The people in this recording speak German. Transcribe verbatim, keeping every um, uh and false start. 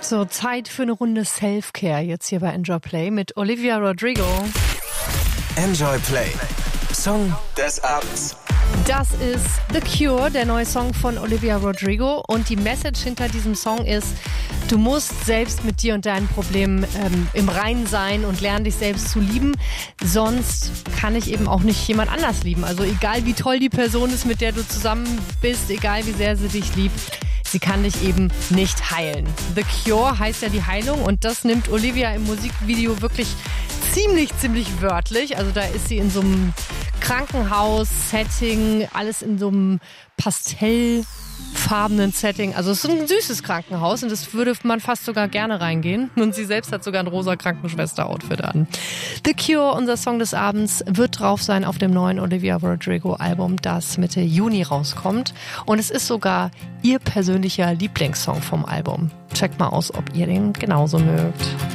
So, Zeit für eine Runde Self-Care jetzt hier bei Enjoy Play mit Olivia Rodrigo. Enjoy Play. Song des Abends. Das ist The Cure, der neue Song von Olivia Rodrigo. Und die Message hinter diesem Song ist, du musst selbst mit dir und deinen Problemen ähm, im Reinen sein und lernen, dich selbst zu lieben. Sonst kann ich eben auch nicht jemand anders lieben. Also egal wie toll die Person ist, mit der du zusammen bist, egal wie sehr sie dich liebt, sie kann dich eben nicht heilen. The Cure heißt ja die Heilung und das nimmt Olivia im Musikvideo wirklich ziemlich, ziemlich wörtlich. Also da ist sie in so einem Krankenhaus-Setting, alles in so einem pastellfarbenen Setting. Also es ist ein süßes Krankenhaus und das würde man fast sogar gerne reingehen. Und sie selbst hat sogar ein rosa Krankenschwester-Outfit an. The Cure, unser Song des Abends, wird drauf sein auf dem neuen Olivia Rodrigo-Album, das Mitte Juni rauskommt. Und es ist sogar ihr persönlicher Lieblingssong vom Album. Checkt mal aus, ob ihr den genauso mögt.